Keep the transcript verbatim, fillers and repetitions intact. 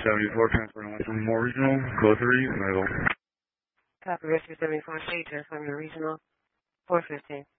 seventy-four, transferring one from more regional, code three, Naval. Copy, rescue seventy-four, state, transferring to regional, four fifteen.